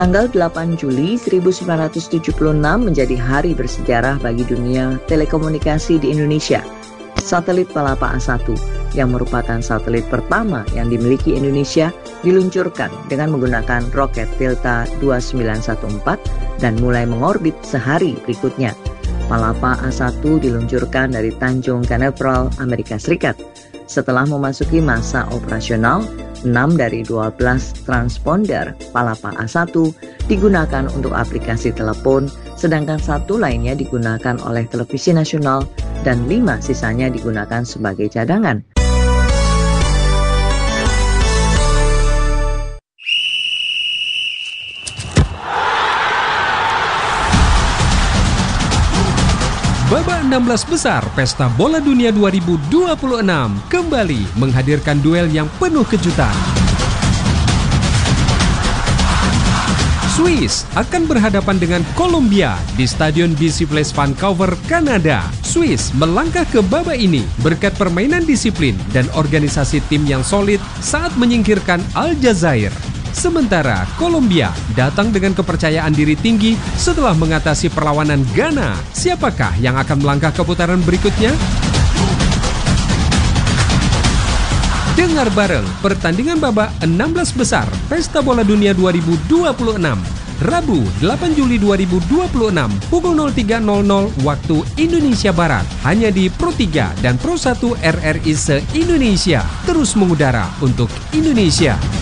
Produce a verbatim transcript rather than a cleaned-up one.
Tanggal delapan Juli seribu sembilan ratus tujuh puluh enam menjadi hari bersejarah bagi dunia telekomunikasi di Indonesia. Satelit Palapa A satu yang merupakan satelit pertama yang dimiliki Indonesia diluncurkan dengan menggunakan roket Delta dua sembilan satu empat dan mulai mengorbit sehari berikutnya. Palapa A satu diluncurkan dari Tanjung Canaveral, Amerika Serikat. Setelah memasuki masa operasional, enam dari dua belas transponder Palapa A satu digunakan untuk aplikasi telepon, sedangkan satu lainnya digunakan oleh televisi nasional dan lima sisanya digunakan sebagai cadangan. Babak enam belas besar Pesta Bola Dunia dua ribu dua puluh enam kembali menghadirkan duel yang penuh kejutan. Swiss akan berhadapan dengan Kolombia di Stadion B C Place Vancouver, Kanada. Swiss melangkah ke babak ini berkat permainan disiplin dan organisasi tim yang solid saat menyingkirkan Aljazair. Sementara Kolombia datang dengan kepercayaan diri tinggi setelah mengatasi perlawanan Ghana. Siapakah yang akan melangkah ke putaran berikutnya? Dengar bareng pertandingan babak enam belas besar Pesta Bola Dunia dua ribu dua puluh enam. Rabu delapan Juli dua ribu dua puluh enam pukul nol tiga nol nol waktu Indonesia Barat. Hanya di Pro tiga dan Pro satu R R I se-Indonesia. Terus mengudara untuk Indonesia.